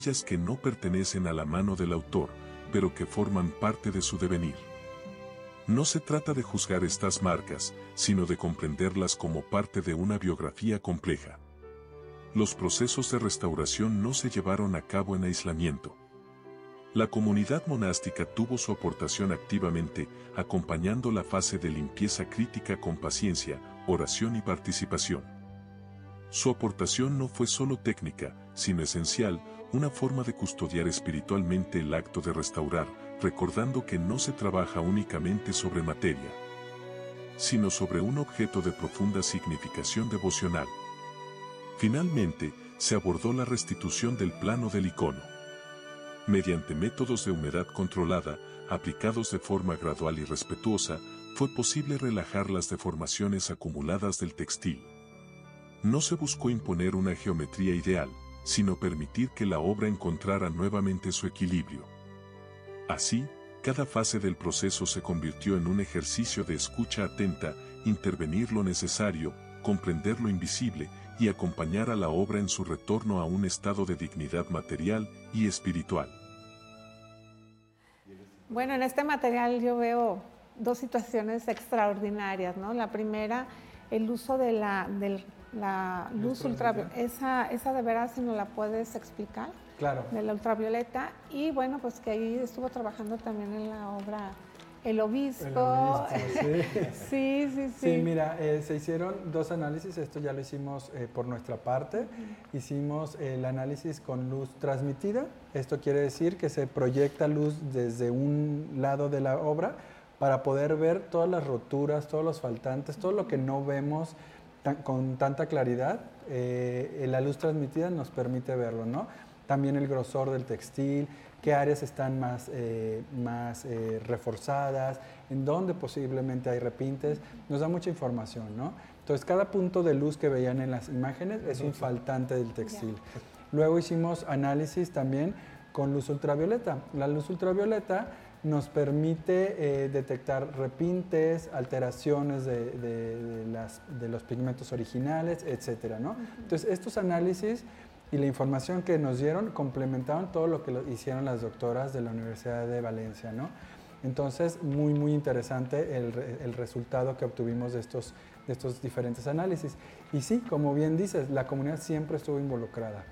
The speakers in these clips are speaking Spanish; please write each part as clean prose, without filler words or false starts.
que no pertenecen a la mano del autor, pero que forman parte de su devenir. No se trata de juzgar estas marcas, sino de comprenderlas como parte de una biografía compleja. Los procesos de restauración no se llevaron a cabo en aislamiento. La comunidad monástica tuvo su aportación activamente, acompañando la fase de limpieza crítica con paciencia, oración y participación. Su aportación no fue solo técnica, sino esencial, una forma de custodiar espiritualmente el acto de restaurar, recordando que no se trabaja únicamente sobre materia, sino sobre un objeto de profunda significación devocional. Finalmente, se abordó la restitución del plano del icono. Mediante métodos de humedad controlada, aplicados de forma gradual y respetuosa, fue posible relajar las deformaciones acumuladas del textil. No se buscó imponer una geometría ideal, sino permitir que la obra encontrara nuevamente su equilibrio. Así, cada fase del proceso se convirtió en un ejercicio de escucha atenta, intervenir lo necesario, comprender lo invisible y acompañar a la obra en su retorno a un estado de dignidad material y espiritual. Bueno, en este material yo veo dos situaciones extraordinarias, ¿no? La primera, el uso de la luz ultravioleta. Esa de veras, si nos la puedes explicar. Claro. De la ultravioleta. Y bueno, pues que ahí estuvo trabajando también en la obra el obispo. Sí. Sí, mira, se hicieron dos análisis, esto ya lo hicimos por nuestra parte. Hicimos el análisis con luz transmitida, esto quiere decir que se proyecta luz desde un lado de la obra para poder ver todas las roturas, todos los faltantes, todo lo que no vemos con tanta claridad. La luz transmitida nos permite verlo, ¿no? También el grosor del textil, qué áreas están más reforzadas, en dónde posiblemente hay repintes, nos da mucha información, ¿no? Entonces, cada punto de luz que veían en las imágenes es un faltante del textil. Luego hicimos análisis también con luz ultravioleta. La luz ultravioleta nos permite detectar repintes, alteraciones de los pigmentos originales, etcétera, ¿no? Entonces, estos análisis y la información que nos dieron complementaban todo lo que hicieron las doctoras de la Universidad de Valencia, ¿no? Entonces, muy interesante el resultado que obtuvimos de estos diferentes análisis. Y sí, como bien dices, la comunidad siempre estuvo involucrada.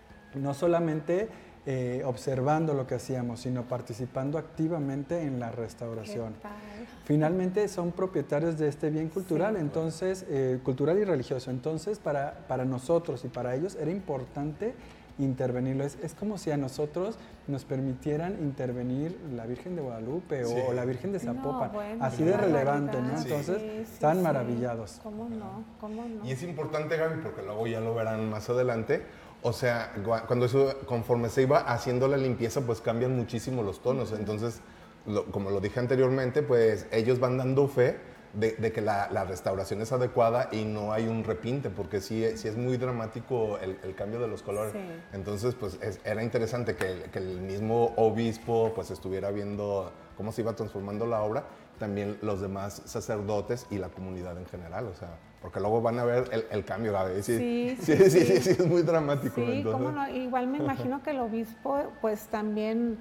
No solamente observando lo que hacíamos, sino participando activamente en la restauración. Finalmente son propietarios de este bien cultural, sí, entonces, cultural y religioso. Entonces, para nosotros y para ellos era importante intervenirlo. Es como si a nosotros nos permitieran intervenir la Virgen de Guadalupe o la Virgen de Zapopan, así de relevante, ¿no? Entonces, están maravillados. ¿Cómo no? Y es importante, Gaby, porque luego ya lo verán más adelante. O sea, conforme se iba haciendo la limpieza, pues cambian muchísimo los tonos. Entonces, como lo dije anteriormente, pues ellos van dando fe de que la restauración es adecuada y no hay un repinte, porque sí es muy dramático el cambio de los colores. Sí. Entonces, pues era interesante que el mismo obispo pues estuviera viendo cómo se iba transformando la obra, también los demás sacerdotes y la comunidad en general, o sea, porque luego van a ver el cambio, Gaby. Sí, es muy dramático. Sí, entonces, cómo no, igual me imagino que el obispo pues también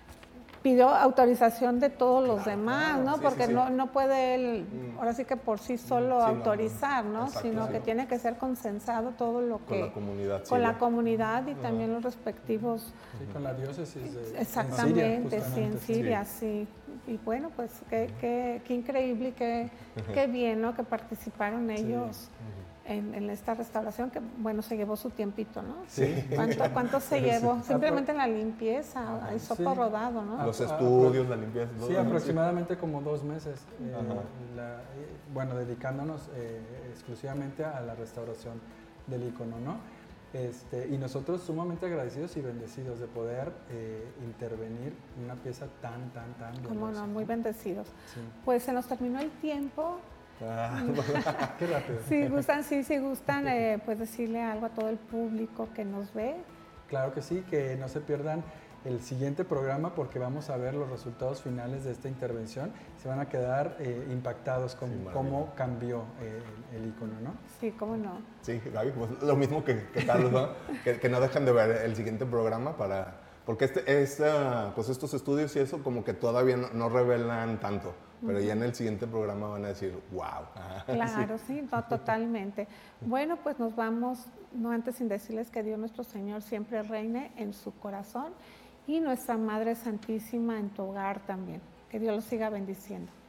pidió autorización de todos los demás, ¿no? Porque no puede él, ahora sí que por sí solo autorizar, ¿no? Exacto, sino que tiene que ser consensado todo lo que... Con la comunidad. Con la comunidad y también los respectivos... Sí, con la diócesis de exactamente, en Siria, sí. Y bueno, pues qué increíble y qué bien, ¿no? Que participaron ellos en esta restauración, que bueno, se llevó su tiempito, ¿no? Sí. ¿Cuánto se llevó? Simplemente en la limpieza, el sopo rodado, ¿no? Los estudios, la limpieza. Sí, aproximadamente como 2 meses, dedicándonos exclusivamente a la restauración del icono, ¿no? Y nosotros sumamente agradecidos y bendecidos de poder intervenir en una pieza tan Cómo no, muy bendecidos. Sí. Pues se nos terminó el tiempo. Qué rápido. Si gustan, pues decirle algo a todo el público que nos ve. Claro que sí, que no se pierdan el siguiente programa porque vamos a ver los resultados finales de esta intervención. Se van a quedar impactados con cómo cambió el icono, ¿no? Sí, cómo no. Sí, Gaby, pues lo mismo que Carlos, ¿no? que no dejan de ver el siguiente programa porque pues estos estudios y eso como que todavía no revelan tanto, pero ya en el siguiente programa van a decir, wow. Claro, sí, no, totalmente. Bueno, pues nos vamos, no antes sin decirles que Dios nuestro Señor siempre reine en su corazón y nuestra Madre Santísima en tu hogar también. Que Dios los siga bendiciendo.